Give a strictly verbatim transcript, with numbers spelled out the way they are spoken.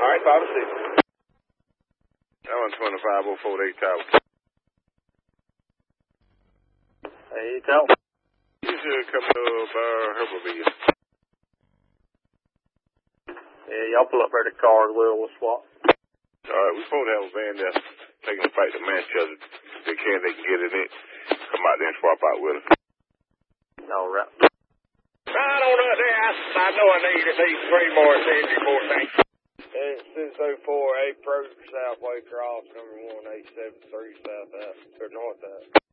right, five and six. That one twenty-five oh four eight Tower. Hey, Tower. You should come to uh, Herberville. Yeah, y'all pull up there to the car as well. We'll swap. All right, we're supposed to have a van there taking a fight to Manchester. If they can, they can get in it. Come out there and swap out with us. All right. Right on up there. I, I know I need at least three more seventy fourteen. It's six oh four, approach Southway Cross, number one eight seven three South Ave, or North Ave.